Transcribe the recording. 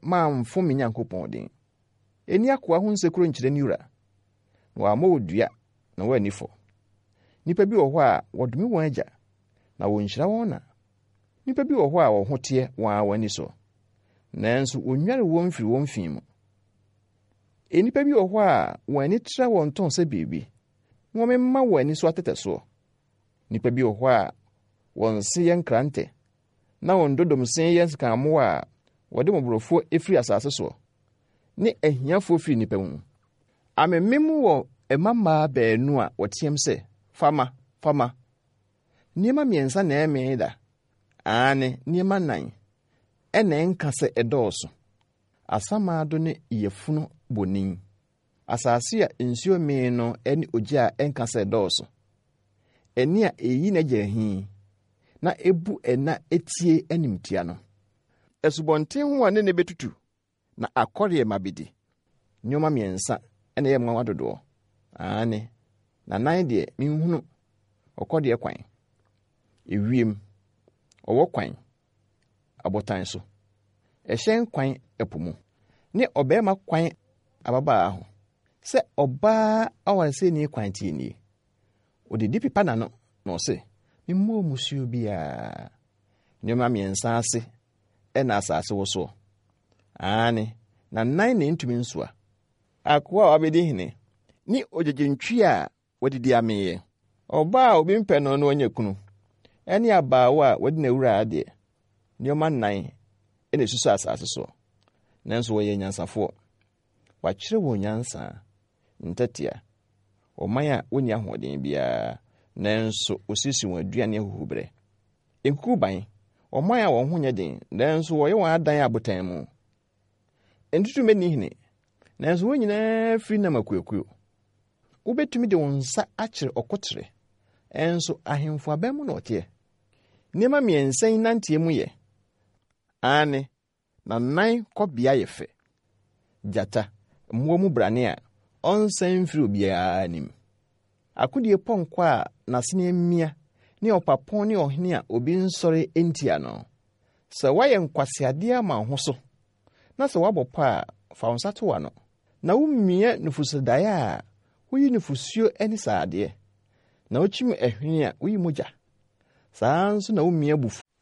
mamfo me Nyankopɔn den. Eni akoa ho nsekuro nkyere ni wura. Na wama odua na wani fo. Nipa bi wɔ hɔ a wɔdome wɔn agya na wɔnhyira wɔn na. Nipa bi wɔ hɔ a wɔn ho teɛ wɔn wani so. Nanso onware wɔn firi wɔn fin mu. Enipa bi wɔ hɔ a wɔn ani tra wɔn tɔn sɛ biribi. Wɔn memma wɔn ani so atete so. Nipa bi wɔ hɔ a wɔn se yɛ nkrante na wɔn dodom se yɛ nsikamo a wɔde mɔborɔfo efiri asase so. Ne ahiafo firi nipa mu. Amemmem wɔ emama baanu a wɔteam sɛ fama. Nneɛma mmiɛnsa na ɛmee da. Ane nneɛma nan. Ɛna enka sɛ ɛdɔɔso. Asamado ne yefunu bonin. Asase a nsuo mee no ɛne ogya a enka sɛ ɛdɔɔso. Ɛni a eyi na gya hin. Na ebu ɛna etie animtia no. Esubɔnten ho a ne betutu. Na akɔre mabedi. Nneɛma mmiɛnsa ɛna yɛ mwa dodoɔ. Ane na nan deɛ minhunu ɔkɔdeɛ kwan. Ewiem ɔwɔ kwan abotan so. Ɛhyɛn kwan ɛpo mu. Ne ɔbɛɛma kwan ababaa ho. Sɛ ɔbaa awarese ni kwan tie ni. Odidi pipa na no na ɔse memmo musuo bia. Nneɛma mmiɛnsa ase ɛna asase wo so. Ane na nan na ntumi nsoa. Akoa wabedi hene. Ni ogyegyentwi a wadidi ameye. Ɔbaa obi mpɛ no no anya kunu. Ɛne abaawa a wadi na wura ade. Nneɛma nan ɛna susu asase so. Nanso wɔyɛ nyansafoɔ. Wakyerɛ wɔn nyansa ntatia. Ɔman a wonni ahoɔden bia. Nanso osisi wɔn aduane ahuhubrɛ. Ekuban ɔman a wɔn ho nyɛ den. Nanso wɔyɛ wɔn adan abotan mu. Ntutumeni hene. Nanso wɔn nyinaa firi na makuakuo. Wobetumi de wɔn nsa akyere ɔkotere. Enso ahemfo abamu na ɔteɛ. Nneɛma mmiɛnsa yi nanteɛ mu yɛ. Ane na nan kɔbea yɛ fɛ. Jata mmoa mu brane a ɔnsan firi obiara anim. Akodie pɔnkɔ a nasene mmia ne ɔpapɔn ne ɔhene a obi nsɔre entia no. Sɛ wayɛ nkwaseade ama ho so. Na sɛ wabɔ pa a fa wo nsa to wa no. Na wummia nufusudae a woyi nufusuo ani saade. Na wochim ehwene a woyi mogya. Saa nso na wummia bufu